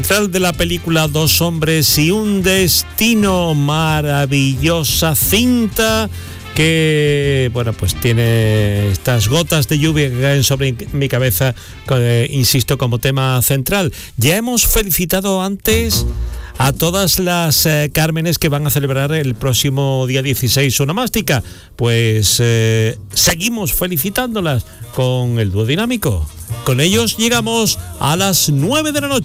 De la película Dos hombres y un destino, maravillosa cinta que, bueno, pues tiene estas gotas de lluvia que caen sobre mi cabeza, insisto, como tema central. Ya hemos felicitado antes a todas las Cármenes que van a celebrar el próximo día 16 su onomástica. Pues seguimos felicitándolas con el dúo dinámico. Con ellos llegamos a las 9 de la noche.